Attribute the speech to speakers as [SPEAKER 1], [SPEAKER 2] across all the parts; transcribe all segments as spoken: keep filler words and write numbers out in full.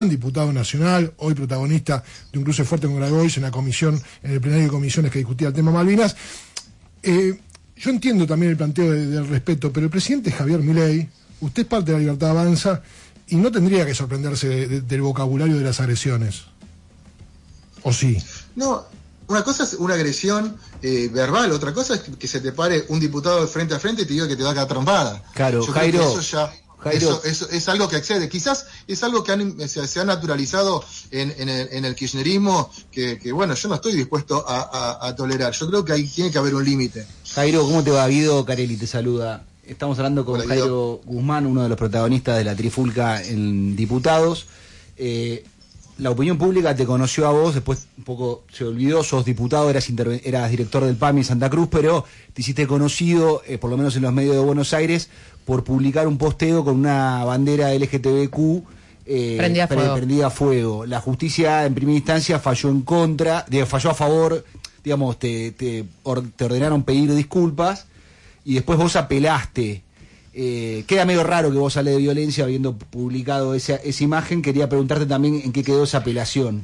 [SPEAKER 1] diputado nacional, hoy protagonista de un cruce fuerte con Grabois en la comisión, en el plenario de comisiones que discutía el tema Malvinas. Eh, yo entiendo también el planteo de, del respeto, pero el presidente Javier Milei, usted es parte de la Libertad Avanza y no tendría que sorprenderse de, de, del vocabulario de las agresiones. ¿O sí?
[SPEAKER 2] No, una cosa es una agresión eh, verbal, otra cosa es que, que se te pare un diputado de frente a frente y te diga que te va a caer trompada.
[SPEAKER 3] Claro,
[SPEAKER 2] yo
[SPEAKER 3] Jairo.
[SPEAKER 2] Creo que eso ya...
[SPEAKER 3] Jairo.
[SPEAKER 2] Eso, eso es algo que excede, quizás es algo que han, se, se ha naturalizado en, en, el, en el kirchnerismo, que, que bueno, yo no estoy dispuesto a, a, a tolerar. Yo creo que ahí tiene que haber un límite.
[SPEAKER 3] Jairo, ¿cómo te va? Guido Carelli te saluda. Estamos hablando con
[SPEAKER 2] Hola,
[SPEAKER 3] Jairo
[SPEAKER 2] Guido.
[SPEAKER 3] Guzmán, uno de los protagonistas de la trifulca en Diputados. Eh, la opinión pública te conoció a vos, después un poco se olvidó, sos diputado, eras, interve- eras director del P A M I en Santa Cruz, pero te hiciste conocido, eh, por lo menos en los medios de Buenos Aires, por publicar un posteo con una bandera L G T B Q eh,
[SPEAKER 4] prendida, a
[SPEAKER 3] pre-
[SPEAKER 4] fuego.
[SPEAKER 3] prendida a fuego. La justicia en primera instancia falló en contra, digo, falló a favor, digamos, te, te, or- te ordenaron pedir disculpas y después vos apelaste. Eh, queda medio raro que vos sales de violencia habiendo publicado esa, esa imagen. Quería preguntarte también en qué quedó esa apelación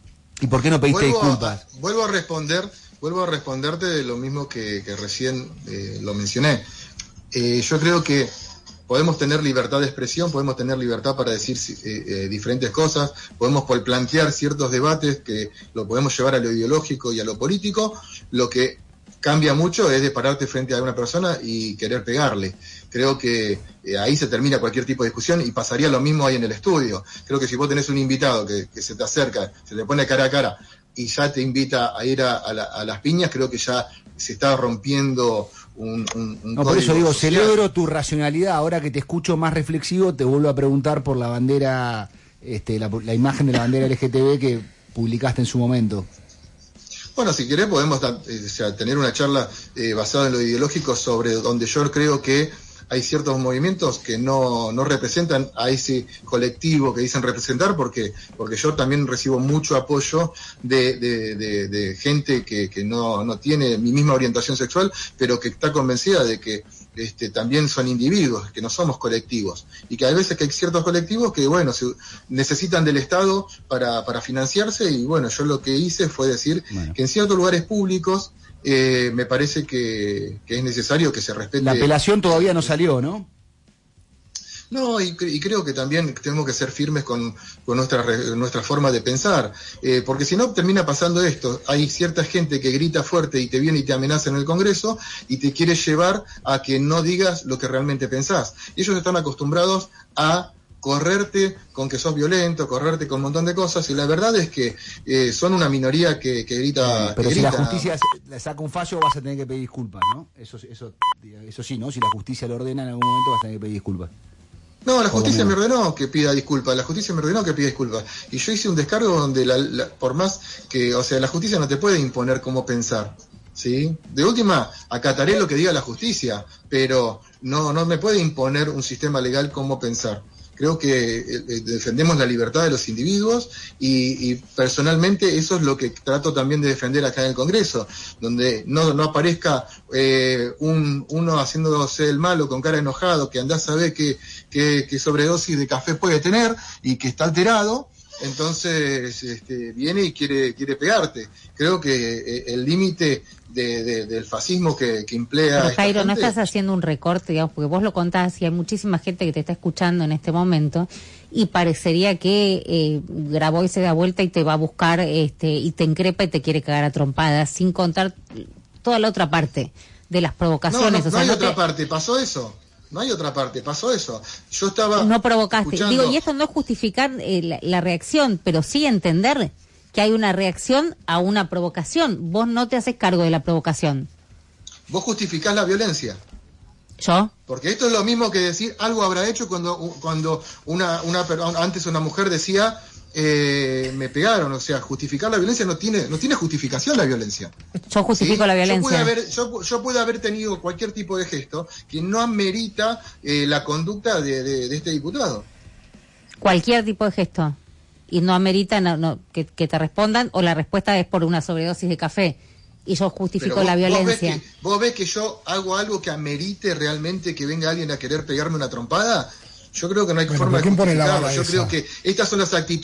[SPEAKER 3] y por qué no pediste
[SPEAKER 2] vuelvo
[SPEAKER 3] disculpas.
[SPEAKER 2] A, vuelvo a responder, vuelvo a responderte de lo mismo que, que recién eh, lo mencioné. Eh, yo creo que podemos tener libertad de expresión, podemos tener libertad para decir eh, eh, diferentes cosas, podemos plantear ciertos debates que lo podemos llevar a lo ideológico y a lo político. Lo que cambia mucho es de pararte frente a una persona y querer pegarle. Creo que eh, ahí se termina cualquier tipo de discusión y pasaría lo mismo ahí en el estudio. Creo que si vos tenés un invitado que, que se te acerca, se te pone cara a cara y ya te invita a ir a, a, la, a las piñas, creo que ya se está rompiendo un, un, un
[SPEAKER 3] No, por eso digo,
[SPEAKER 2] social.
[SPEAKER 3] celebro tu racionalidad. Ahora que te escucho más reflexivo, te vuelvo a preguntar por la bandera, este, la, la imagen de la bandera L G T B que publicaste en su momento.
[SPEAKER 2] Bueno, si querés podemos eh, o sea, tener una charla eh, basada en lo ideológico sobre donde yo creo que hay ciertos movimientos que no, no representan a ese colectivo que dicen representar, porque, porque yo también recibo mucho apoyo de, de, de, de gente que, que no, no tiene mi misma orientación sexual, pero que está convencida de que este, también son individuos, que no somos colectivos, y que hay veces que hay ciertos colectivos que, bueno, se, necesitan del Estado para, para financiarse, y bueno, yo lo que hice fue decir bueno. que en ciertos lugares públicos Eh, me parece que, que es necesario que se respete.
[SPEAKER 3] La apelación todavía no salió, ¿no?
[SPEAKER 2] No, y, y creo que también tenemos que ser firmes con, con nuestra, nuestra forma de pensar, eh, porque si no termina pasando esto. Hay cierta gente que grita fuerte y te viene y te amenaza en el Congreso y te quiere llevar a que no digas lo que realmente pensás. Ellos están acostumbrados a correrte con que sos violento, correrte con un montón de cosas, y la verdad es que eh, son una minoría que, que grita.
[SPEAKER 3] Pero
[SPEAKER 2] que
[SPEAKER 3] si
[SPEAKER 2] grita.
[SPEAKER 3] la justicia le saca un fallo, vas a tener que pedir disculpas, ¿no? Eso, eso, eso sí, ¿no? Si la justicia lo ordena en algún momento, vas a tener que pedir disculpas.
[SPEAKER 2] No, la justicia me ordenó que pida disculpas, la justicia me ordenó que pida disculpas. Y yo hice un descargo donde, la, la, por más que, o sea, la justicia no te puede imponer cómo pensar, ¿sí? De última, acataré lo que diga la justicia, pero no, no me puede imponer un sistema legal cómo pensar. Creo que eh, defendemos la libertad de los individuos y, y personalmente eso es lo que trato también de defender acá en el Congreso, donde no, no aparezca eh, un, uno haciéndose el malo con cara enojado, que andás a ver qué, qué, qué sobredosis de café puede tener y que está alterado, entonces este, viene y quiere, quiere pegarte. Creo que eh, el límite de, de, del fascismo que, que emplea...
[SPEAKER 4] Pero Jairo,
[SPEAKER 2] esta
[SPEAKER 4] no
[SPEAKER 2] gente...
[SPEAKER 4] estás haciendo un recorte, digamos, porque vos lo contás y hay muchísima gente que te está escuchando en este momento y parecería que eh, Grabois se da vuelta y te va a buscar este y te increpa y te quiere cagar a trompadas, sin contar toda la otra parte de las provocaciones.
[SPEAKER 2] No, no,
[SPEAKER 4] o sea,
[SPEAKER 2] no hay
[SPEAKER 4] no
[SPEAKER 2] otra
[SPEAKER 4] te...
[SPEAKER 2] parte, pasó eso. No hay otra parte, pasó eso. Yo estaba...
[SPEAKER 4] No provocaste.
[SPEAKER 2] escuchando...
[SPEAKER 4] Digo, y esto no es justificar eh, la, la reacción, pero sí entender que hay una reacción a una provocación. Vos no te haces cargo de la provocación.
[SPEAKER 2] Vos justificás la violencia.
[SPEAKER 4] ¿Yo?
[SPEAKER 2] Porque esto es lo mismo que decir algo habrá hecho cuando cuando una, una antes una mujer decía eh, me pegaron. O sea, justificar la violencia no tiene no tiene justificación la violencia.
[SPEAKER 4] Yo justifico ¿sí? la violencia.
[SPEAKER 2] Yo puedo haber, yo, yo puedo haber tenido cualquier tipo de gesto que no amerita eh, la conducta de, de, de este diputado.
[SPEAKER 4] Cualquier tipo de gesto. Y no amerita no, no, que, que te respondan, o la respuesta es por una sobredosis de café. Y yo justifico
[SPEAKER 2] vos,
[SPEAKER 4] la violencia.
[SPEAKER 2] ¿vos ves, que, ¿Vos ves que yo hago algo que amerite realmente que venga alguien a querer pegarme una trompada? Yo creo que no hay
[SPEAKER 1] bueno,
[SPEAKER 2] forma de
[SPEAKER 1] justificarlo.
[SPEAKER 2] Yo creo que estas son las actitudes.